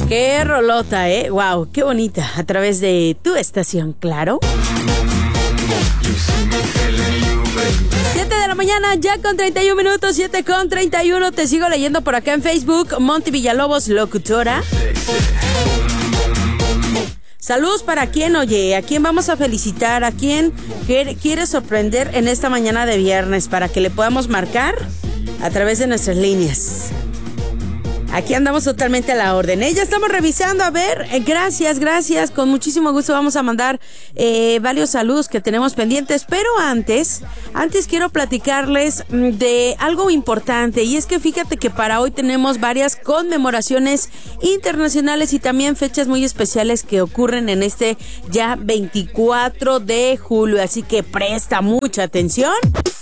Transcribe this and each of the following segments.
Qué rolota, wow, qué bonita. A través de tu estación, claro. 7 de la mañana, ya con 31 minutos, 7 con 31. Te sigo leyendo por acá en Facebook. Monty Villalobos, locutora. Saludos para quién, oye, a quién vamos a felicitar, a quién quiere sorprender en esta mañana de viernes para que le podamos marcar a través de nuestras líneas. Aquí andamos totalmente a la orden, Ya estamos revisando, a ver, gracias, con muchísimo gusto vamos a mandar varios saludos que tenemos pendientes, pero antes quiero platicarles de algo importante, y es que fíjate que para hoy tenemos varias conmemoraciones internacionales y también fechas muy especiales que ocurren en este ya 24 de julio, así que presta mucha atención.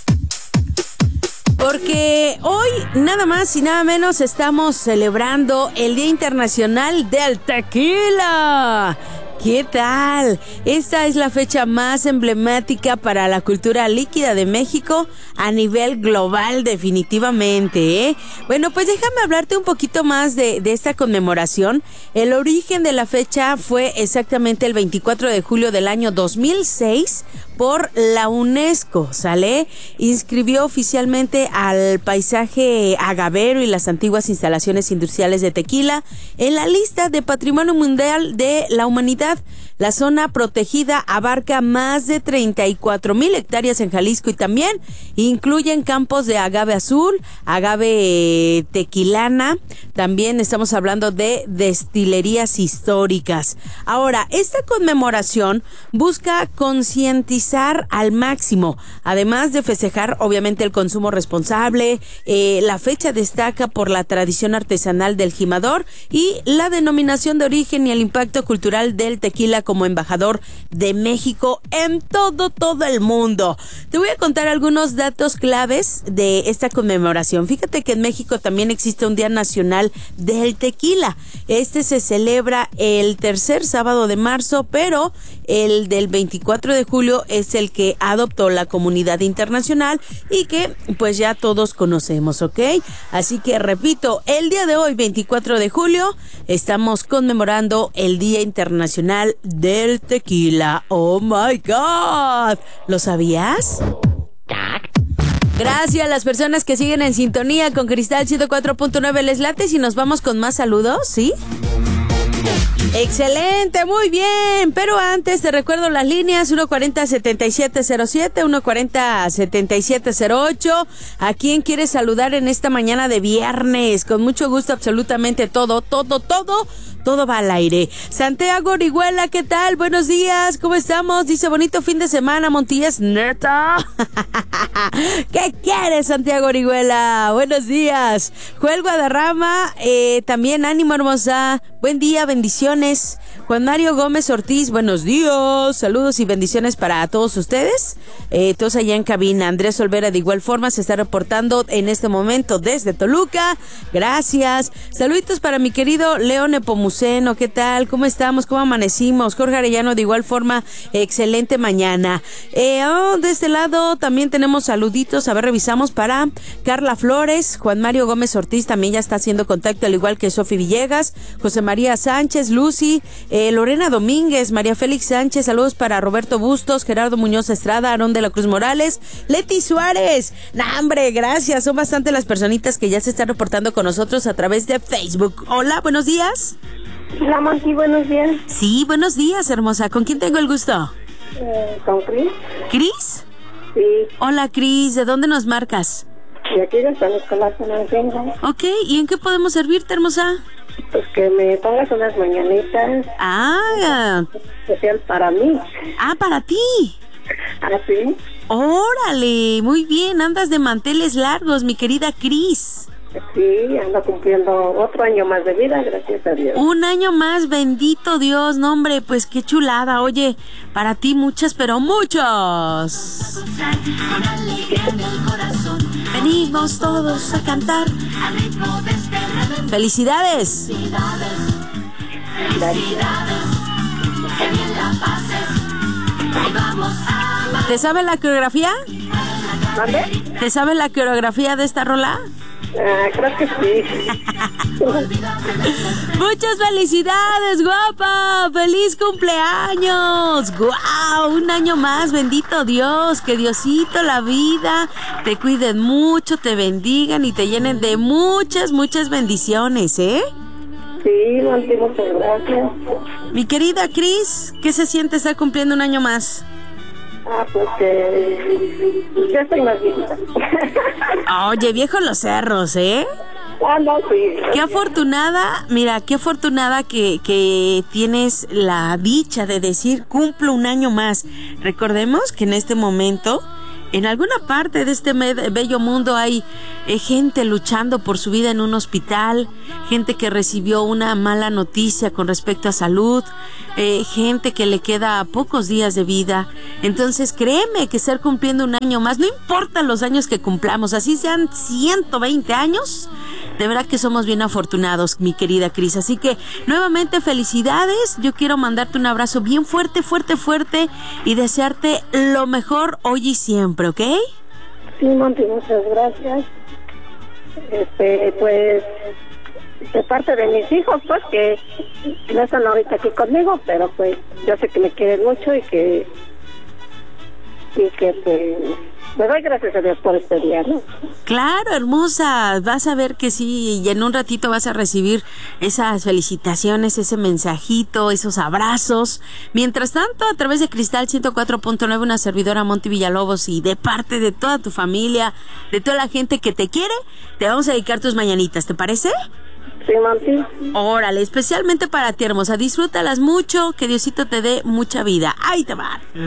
Porque hoy nada más y nada menos estamos celebrando el Día Internacional del Tequila. ¿Qué tal? Esta es la fecha más emblemática para la cultura líquida de México a nivel global, definitivamente, Bueno, pues déjame hablarte un poquito más de esta conmemoración. El origen de la fecha fue exactamente el 24 de julio del año 2006 por la UNESCO, ¿sale? Inscribió oficialmente al paisaje agavero y las antiguas instalaciones industriales de tequila en la lista de Patrimonio Mundial de la Humanidad. La zona protegida abarca más de 34,000 hectáreas en Jalisco y también incluyen campos de agave azul, agave tequilana. También estamos hablando de destilerías históricas. Ahora, esta conmemoración busca concientizar al máximo, además de festejar obviamente el consumo responsable. La fecha destaca por la tradición artesanal del jimador y la denominación de origen y el impacto cultural del tequila como embajador de México en todo el mundo. Te voy a contar algunos datos claves de esta conmemoración. Fíjate que en México también existe un Día Nacional del Tequila. Este se celebra el tercer sábado de marzo, pero el del 24 de julio es el que adoptó la comunidad internacional y que pues ya todos conocemos, ¿ok? Así que repito, el día de hoy, 24 de julio, estamos conmemorando el Día Internacional del Tequila. ¡Oh, my God! ¿Lo sabías? Gracias a las personas que siguen en sintonía con Cristal 104.9. ¿Les late si nos vamos con más saludos? ¿Sí? Excelente, muy bien, pero antes te recuerdo las líneas 140-7707, 140-7708. ¿A quién quieres saludar en esta mañana de viernes? Con mucho gusto, absolutamente todo va al aire. Santiago Orihuela, ¿qué tal? Buenos días, ¿cómo estamos? Dice, bonito fin de semana, Montillas, neta. ¿Qué quieres, Santiago Orihuela? Buenos días. Joel Guadarrama, también ánimo, hermosa. Buen día, bendiciones. Juan Mario Gómez Ortiz, buenos días. Saludos y bendiciones para todos ustedes. Todos allá en cabina. Andrés Olvera de igual forma se está reportando en este momento desde Toluca. Gracias. Saluditos para mi querido León Nepomuceno. ¿Qué tal? ¿Cómo estamos? ¿Cómo amanecimos? Jorge Arellano de igual forma. Excelente mañana. De este lado también tenemos saluditos. A ver, revisamos para Carla Flores. Juan Mario Gómez Ortiz también ya está haciendo contacto, al igual que Sofi Villegas. José María Sánchez, Lucy, Lorena Domínguez, María Félix Sánchez, saludos para Roberto Bustos, Gerardo Muñoz Estrada, Aarón de la Cruz Morales, Leti Suárez. ¡Hombre, gracias! Son bastante las personitas que ya se están reportando con nosotros a través de Facebook. Hola, buenos días. Hola, Monty, buenos días. Sí, buenos días, hermosa. ¿Con quién tengo el gusto? ¿Con Cris? ¿Cris? Sí. Hola, Cris. ¿De dónde nos marcas? De aquí de San Nicolás, en Argentina. Ok, ¿y en qué podemos servirte, hermosa? Pues que me pongas unas mañanitas. Especial para mí. Para ti. ¿Ah, sí? Órale, muy bien, andas de manteles largos, mi querida Cris. Sí, ando cumpliendo otro año más de vida, gracias a Dios. Un año más, bendito Dios, no hombre, pues qué chulada. Oye, para ti muchas, pero muchos. Venimos todos a cantar. ¡Felicidades! ¿Te sabes la coreografía? ¿Dónde? ¿Te sabes la coreografía de esta rola? Creo que sí. Muchas felicidades, guapa. ¡Feliz cumpleaños! ¡Guau! Un año más, bendito Dios. Que Diosito, la vida, te cuiden mucho, te bendigan y te llenen de muchas, muchas bendiciones, ¿eh? Sí, Monty, muchas gracias. Mi querida Cris, ¿qué se siente estar cumpliendo un año más? Pues ya estoy más viejita. Oye, viejo los cerros, ¿eh? No, sí. Qué afortunada, mira, qué afortunada que tienes la dicha de decir cumplo un año más. Recordemos que en este momento, en alguna parte de este bello mundo hay gente luchando por su vida en un hospital, gente que recibió una mala noticia con respecto a salud, gente que le queda pocos días de vida. Entonces créeme que estar cumpliendo un año más, no importa los años que cumplamos, así sean 120 años, de verdad que somos bien afortunados, mi querida Cris. Así que nuevamente felicidades. Yo quiero mandarte un abrazo bien fuerte, fuerte, fuerte y desearte lo mejor hoy y siempre, ¿ok? Sí, Monty, muchas gracias. Pues de parte de mis hijos, pues que no están ahorita aquí conmigo, pero pues yo sé que me quieren mucho y que pues me doy gracias a Dios por este día, ¿no? Claro, hermosa, vas a ver que sí, y en un ratito vas a recibir esas felicitaciones, ese mensajito, esos abrazos. Mientras tanto, a través de Cristal 104.9, una servidora Monty Villalobos, y de parte de toda tu familia, de toda la gente que te quiere, te vamos a dedicar tus mañanitas, ¿te parece? Sí, Monty. Órale, especialmente para ti, hermosa, disfrútalas mucho, que Diosito te dé mucha vida. ¡Ahí te va!